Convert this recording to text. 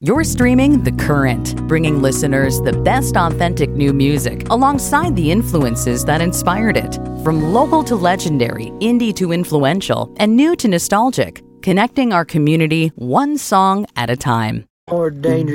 You're streaming The Current, bringing listeners the best authentic new music alongside the influences that inspired it. From local to legendary, indie to influential, and new to nostalgic, connecting our community one song at a time. More dangerous.